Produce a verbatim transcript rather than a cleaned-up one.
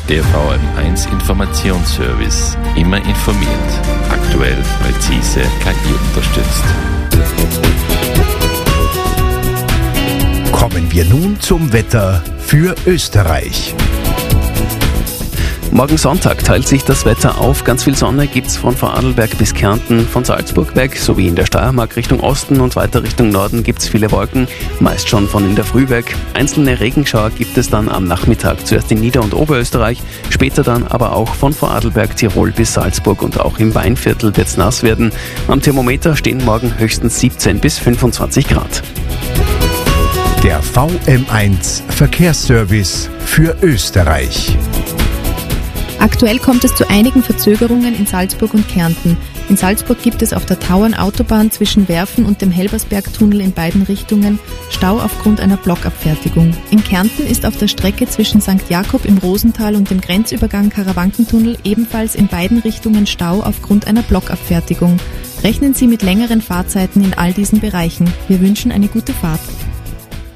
Der V M eins Informationsservice. Immer informiert. Aktuell, präzise, K I unterstützt. Kommen wir nun zum Wetter für Österreich. Morgen Sonntag teilt sich das Wetter auf. Ganz viel Sonne gibt's von Vorarlberg bis Kärnten, von Salzburg weg, sowie in der Steiermark Richtung Osten und weiter Richtung Norden gibt's viele Wolken, meist schon von in der Früh weg. Einzelne Regenschauer gibt es dann am Nachmittag, zuerst in Nieder- und Oberösterreich, später dann aber auch von Vorarlberg, Tirol bis Salzburg und auch im Weinviertel wird's nass werden. Am Thermometer stehen morgen höchstens siebzehn bis fünfundzwanzig Grad. Der V M eins Verkehrsservice für Österreich. Aktuell kommt es zu einigen Verzögerungen in Salzburg und Kärnten. In Salzburg gibt es auf der Tauernautobahn zwischen Werfen und dem Helbersbergtunnel in beiden Richtungen Stau aufgrund einer Blockabfertigung. In Kärnten ist auf der Strecke zwischen Sankt Jakob im Rosental und dem Grenzübergang Karawankentunnel ebenfalls in beiden Richtungen Stau aufgrund einer Blockabfertigung. Rechnen Sie mit längeren Fahrzeiten in all diesen Bereichen. Wir wünschen eine gute Fahrt.